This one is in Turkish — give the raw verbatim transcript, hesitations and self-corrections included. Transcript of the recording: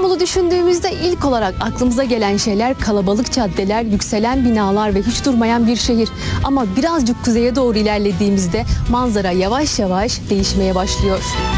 İstanbul'u düşündüğümüzde ilk olarak aklımıza gelen şeyler kalabalık caddeler, yükselen binalar ve hiç durmayan bir şehir. Ama birazcık kuzeye doğru ilerlediğimizde manzara yavaş yavaş değişmeye başlıyor.